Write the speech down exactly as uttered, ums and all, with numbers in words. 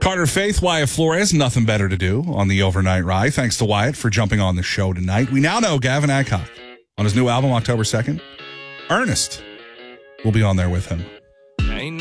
Carter Faith, Wyatt Flores, nothing better to do on the overnight ride. Thanks to Wyatt for jumping on the show tonight. We now know Gavin Adcock on his new album, October second. Ernest will be on there with him.